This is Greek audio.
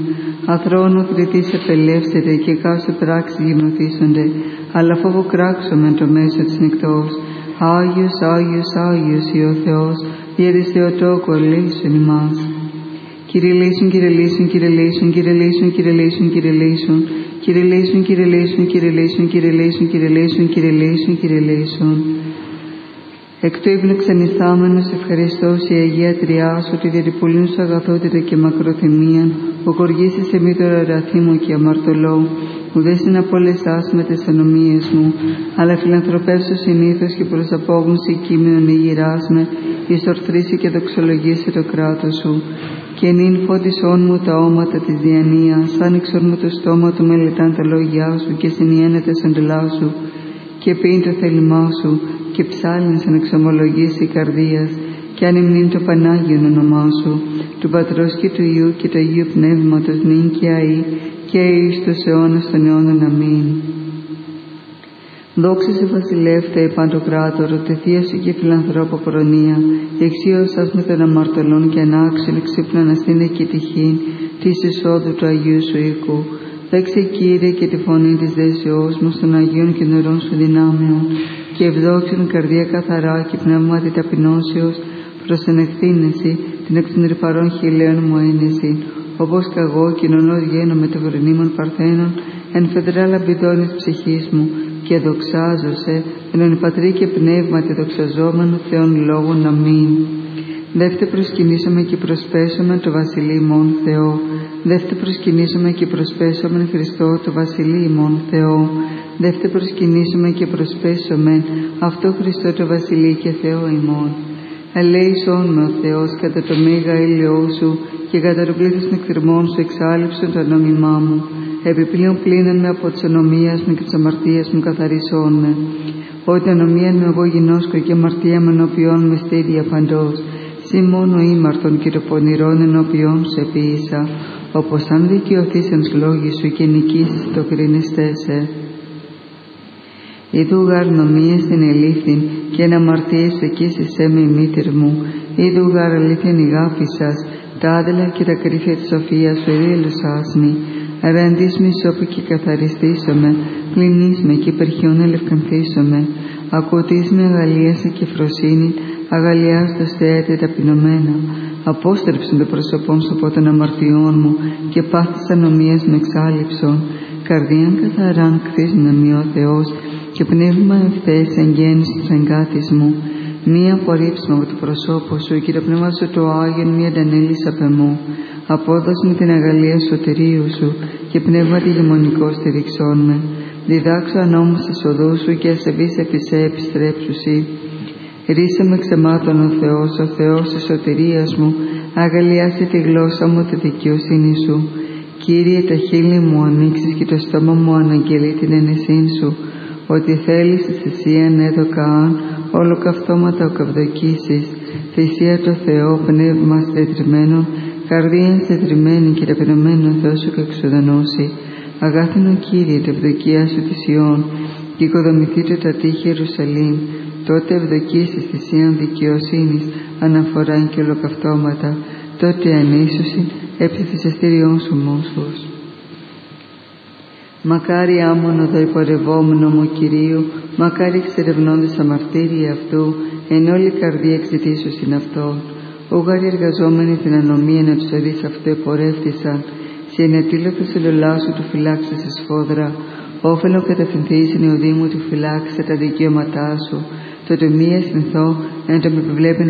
Αθρόνο κριτής επελεύσεται και κάθε πράξη γυμνοθήσονται, αλλά φόβο κράξομεν το μέσο της νυχτός. Άγιος, Άγιος, Άγιος ή ο Θεός, διέρης Θεοτόκου ελέησον ημάς. Κύριε ελέησον, Κύριε ελέησον, Κύριε ελέησον, Κύριε ελέησον, Κύριε ελέησον, Κύριε ελέησον, Κύριε ελέησον, Κύριε ελέησον, Κύριε ελέησον, Κύριε ελέησον, Κύριε ελέησον, Κύριε ελέησον, Κύριε ελέησον. Εκ του ύπνου ξενιστάμενος ευχαριστώ σε Αγία Τριά σου, ότι δια την πουλήν σου αγαθότητα και μακροθυμίαν, που χοργήσεις σε μη τώρα ραθήμου και αμαρτωλό, ουδέ συναπολεσάς με τις ανομίες μου, αλλά φιλανθρωπεύσου συνήθως και προς απόγνωση κείμενον ηγυράς με, εις ορθρήσει και δοξολογήσει το κράτος σου. Και νυν φώτισόν μου τα όματα της διανοίας, άνοιξον μου το στόμα του μελετάν τα λόγια σου και συνιένεται σαντελά σου, και ποιήν το θέλημά σου, και ψάλιν σαν εξομολογήσει καρδίας, και αν υμνήν το Πανάγιον όνομά σου, του Πατρός και του Υιού και του Αγίου Πνεύματος, νυν και αεί, και εις τους αιώνας των αιώνων. Αμήν. Δόξα σε βασιλεύτε παντοκράτορο, τε θεία σου και φιλανθρώπο προνοία, εξίωσας με των αμαρτωλών και ανάξιον εξύπνων ασθήνε και τυχήν, της εισόδου του Αγίου σου οίκου. Δέξε Κύριε και τη φωνή της δέσεώς μας των Αγίων και νερών σου δυνάμεων, και ευδόξον καρδία καθαρά και πνεύματι ταπεινώσεως, προς ενευθύνεση την εκ των ρηπαρών χειλαίων μου ένεση, όπως κι εγώ κοινωνώς γένω με το βρενήμων παρθένων, εν φεδρά λαμπιδών της ψυχής μου, και δοξάζω σε, εν πατρί και πνεύματι δοξαζόμενο Θεόν λόγων. Αμήν. Δεύτε προσκυνήσαμε και προσπέσομεν το βασιλεί ημών Θεό. Δεύτε προσκυνήσαμε και προσπέσομεν Χριστό το βασιλεί ημών Θεό. Δεύτε προσκυνήσαμε και προσπέσομεν αυτό Χριστό το βασιλεί και Θεό ημών. Ελέησον με ο Θεός κατά το μέγα ήλιό σου, και κατά το πλήθος των εκθερμών σου εξάλληψον το νόμιμά μου. Επιπλέον πλύνον με από της ανομίας μου και της αμαρτίας μου καθαρισόν με. Ότι ανομίαν με εγώ γινώσκω και αμαρτία με ενώπιον με στήδια παντός. Συ μόνο ήμαρτον και το πονηρόν ενώπιον σου επίησα, όπως αν δικαιωθείς εν λόγοι σου και νικήσεις το κρίνεστέσαι. Είδου γαρ νομίες την ελήφθην και εν αμαρτίες εκείσισέ με η μήτηρ μου. Είδου γαρ αλήθειαν ηγάφησας, τα άδελα και τα κρύφια της σοφίας σου εδήλωσάς μη. Αραντής μη σώπη και καθαριστήσομαι, πλυνείς με και υπερχιόν ελευκανθήσομαι. Ακουτείς με αγαλίασε και φροσύνη, αγαλιάστος Θεέ ταπεινωμένα. Απόστρεψον το πρόσωπόν σου από των αμαρτιών μου, και πάθης ανομίας με εξάλληψον. Καρδίαν καθαράν κτίσνα μη ο Θεός, και πνεύμα ευθέες εγγέννηση της εγκάτης μου. Μία απορρίψμα από το προσώπο σου, και το πνεύμα σου το Άγιον μη αντανέλης απ' εμού. Απόδοσ' με την αγαλία σωτηρίου σου, και πνεύμα τη γεμονικό στηριξών με. Διδάξω ανώμους της οδού σου, και ασεβείς επισέ επιστρέψουσι. Ρίσε με ξεμάτων ο Θεός της σωτηρίας μου, αγαλιάσε τη γλώσσα μου τη δικαιοσύνη σου. Κύριε, τα χείλη μου ανοίξεις και το στόμα μου αναγγελεί την ενεσήν σου, ότι θέλεις τη θυσίαν έδωκαάν, ολοκαυτώματα ο καυδοκίσεις, θυσία το Θεό, πνεύμα στετριμένο, καρδία στετριμένη και ταπεινωμένο Θεό σου κεξοδανώσει. Αγάθινο Κύριε, τα ευδοκία σου της Ιών, και οικοδομηθείτε τα τείχη Ιερουσαλήμ, τότε ευδοκίσεις θυσίαν δικαιοσύνης, αναφοράν και ολοκαυτώματα, τότε ανίσωση έψη θυσιαστήριών σου μόσχος. Μακάρι άμον οδό υπορευόμενο μου Κυρίου, μακάρι εξερευνώντες αμαρτύρια αυτού, εν όλη καρδία εξητήσουσιν αυτόν. Ούγαροι εργαζόμενοι την ανομία να ψωρείς αυτού επορεύτησαν, σε ενετήλωθος ελολά σου του φυλάξε σε σφόδρα, όφελο κατευθυνθείς εν οδήμου του φυλάξε τα δικαιώματά σου, τότε μη αισθηνθώ εν το με επιβλέπεν